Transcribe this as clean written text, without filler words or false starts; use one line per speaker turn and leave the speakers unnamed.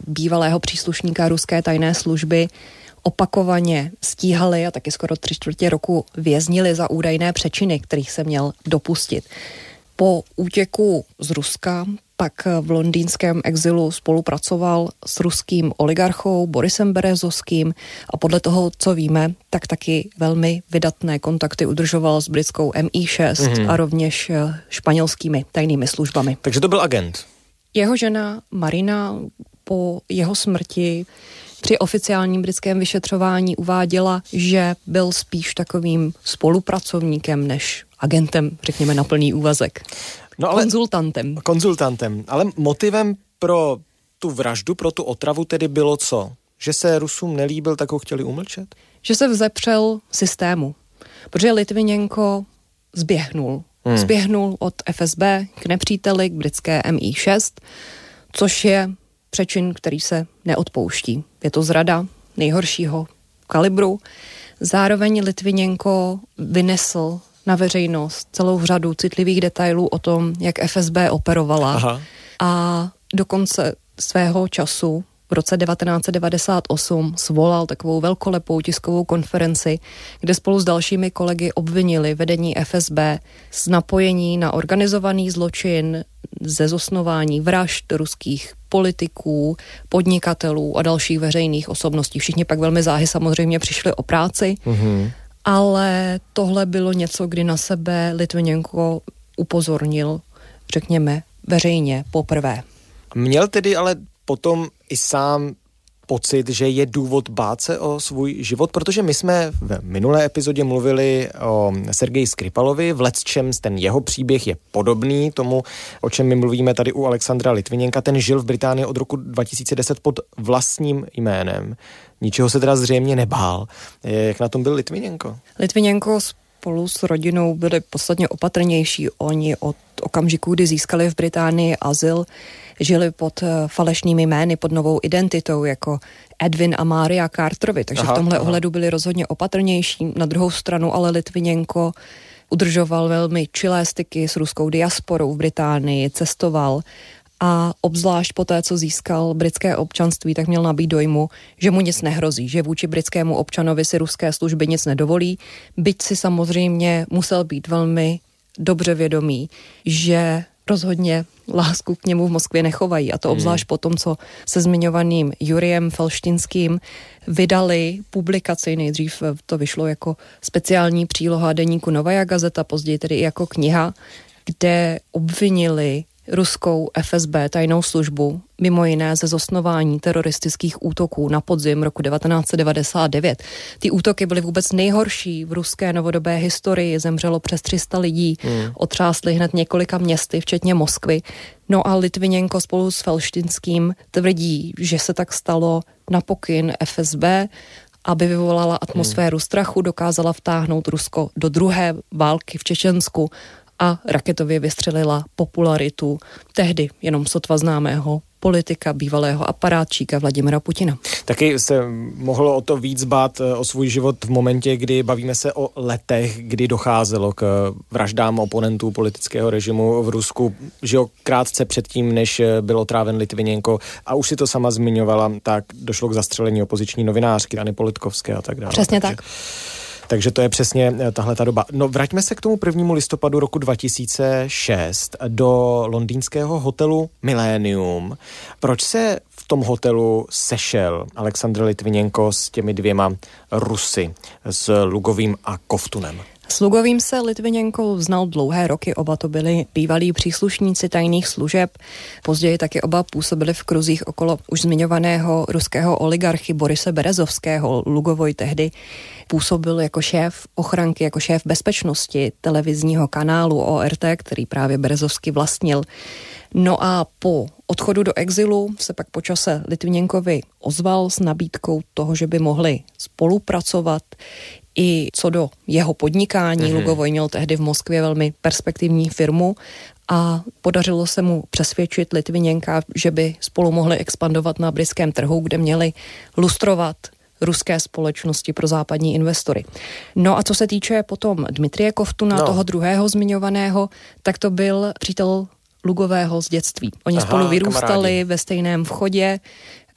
bývalého příslušníka ruské tajné služby opakovaně stíhali a taky skoro 3/4 roku věznili za údajné přečiny, kterých se měl dopustit. Po útěku z Ruska pak v londýnském exilu spolupracoval s ruským oligarchou Borisem Berezovským a podle toho, co víme, tak taky velmi vydatné kontakty udržoval s britskou MI6 a rovněž španělskými tajnými službami.
Takže to byl agent.
Jeho žena Marina po jeho smrti při oficiálním britském vyšetřování uváděla, že byl spíš takovým spolupracovníkem než agentem, řekněme na plný úvazek.
No ale konzultantem. Ale motivem pro tu vraždu, pro tu otravu tedy bylo co? Že se Rusům nelíbil, tak ho chtěli umlčet?
Že se vzepřel systému. Protože Litviněnko zběhnul. Zběhnul od FSB k nepříteli, k britské MI6, což je přečin, který se neodpouští. Je to zrada nejhoršího kalibru. Zároveň Litviněnko vynesl na veřejnost celou řadu citlivých detailů o tom, jak FSB operovala.
Aha.
A do konce svého času v roce 1998 svolal takovou velkolepou tiskovou konferenci, kde spolu s dalšími kolegy obvinili vedení FSB z napojení na organizovaný zločin, ze zosnování vražd ruských politiků, podnikatelů a dalších veřejných osobností. Všichni pak velmi záhy samozřejmě přišli o práci, ale tohle bylo něco, kdy na sebe Litviněnko upozornil, řekněme, veřejně poprvé.
Měl tedy ale potom i sám pocit, že je důvod bát se o svůj život, protože my jsme v minulé epizodě mluvili o Sergeji Skripalovi, v lecčems ten jeho příběh je podobný tomu, o čem my mluvíme tady u Alexandra Litviněnka. Ten žil v Británii od roku 2010 pod vlastním jménem. Ničeho se teda zřejmě nebál. Jak na tom byl Litviněnko?
Litviněnko spolu s rodinou byli podstatně opatrnější. Oni od okamžiku, kdy získali v Británii azyl, žili pod falešnými jmény, pod novou identitou, jako Edwin a Maria Carterovi, takže v tomhle ohledu byli rozhodně opatrnější. Na druhou stranu ale Litviněnko udržoval velmi čilé styky s ruskou diasporou v Británii, cestoval a obzvlášť po té, co získal britské občanství, tak měl nabít dojmu, že mu nic nehrozí, že vůči britskému občanovi si ruské služby nic nedovolí, byť si samozřejmě musel být velmi dobře vědomý, že rozhodně lásku k němu v Moskvě nechovají. A to obzvlášť po tom, co se zmiňovaným Jurijem Felštinským vydali publikaci. Nejdřív to vyšlo jako speciální příloha deníku Novaja Gazeta, později tedy i jako kniha, kde obvinili ruskou FSB tajnou službu, mimo jiné ze zosnování teroristických útoků na podzim roku 1999. Ty útoky byly vůbec nejhorší v ruské novodobé historii, zemřelo přes 300 lidí, otřásly hned několika městy, včetně Moskvy. No a Litviněnko spolu s Felštinským tvrdí, že se tak stalo na pokyn FSB, aby vyvolala atmosféru strachu, dokázala vtáhnout Rusko do druhé války v Čečensku a raketově vystřelila popularitu tehdy jenom sotva známého politika, bývalého aparátčíka Vladimira Putina.
Taky se mohlo o to víc bát o svůj život v momentě, kdy bavíme se o letech, kdy docházelo k vraždám oponentů politického režimu v Rusku, že krátce předtím, než byl otráven Litviněnko, a už si to sama zmiňovala, tak došlo k zastřelení opoziční novinářky Anny Politkovské a tak dále.
Přesně tak.
Takže to je přesně tahle ta doba. No, vraťme se k tomu 1. listopadu roku 2006 do londýnského hotelu Millennium. Proč se v tom hotelu sešel Alexandr Litviněnko s těmi dvěma Rusy, s Lugovým a Kovtunem?
S Lugovým se Litviněnko znal dlouhé roky, oba to byli bývalí příslušníci tajných služeb, později taky oba působili v kruzích okolo už zmiňovaného ruského oligarchy Borise Berezovského. Lugovoj tehdy působil jako šéf ochranky, jako šéf bezpečnosti televizního kanálu ORT, který právě Berezovský vlastnil. No a po odchodu do exilu se pak po čase Litviněnkovi ozval s nabídkou toho, že by mohli spolupracovat i co do jeho podnikání. Lugovoj měl tehdy v Moskvě velmi perspektivní firmu a podařilo se mu přesvědčit Litviněnka, že by spolu mohli expandovat na britském trhu, kde měli lustrovat ruské společnosti pro západní investory. No a co se týče potom Dmitrije Kovtuna, toho druhého zmiňovaného, tak to byl přítel Lugového z dětství. Oni spolu vyrůstali ve stejném vchodě,